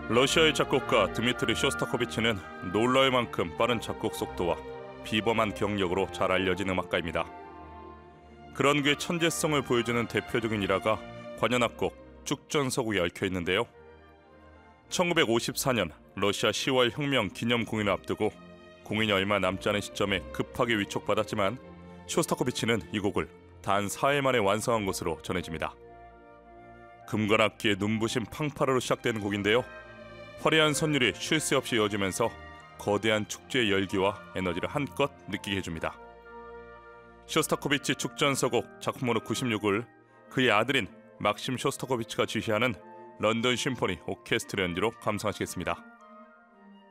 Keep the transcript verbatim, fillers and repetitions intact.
러시아의 작곡가 드미트리 쇼스타코비치는 놀라울 만큼 빠른 작곡 속도와 비범한 경력으로 잘 알려진 음악가입니다. 그런 그의 천재성을 보여주는 대표적인 일화가 관현악곡 축전서곡에 얽혀 있는데요. 천구백오십사 년 러시아 시월 혁명 기념 공연을 앞두고 공연이 얼마 남지 않은 시점에 급하게 위촉받았지만 쇼스타코비치는 이 곡을 단 사흘 만에 완성한 것으로 전해집니다. 금관악기의 눈부신 팡파르로 시작되는 곡인데요. 화려한 선율이 쉴 새 없이 이어지면서 거대한 축제의 열기와 에너지를 한껏 느끼게 해줍니다. 쇼스타코비치 축전서곡 작품번호 구십육을 그의 아들인 막심 쇼스타코비치가 지휘하는 런던 심포니 오케스트라 연주로 감상하시겠습니다.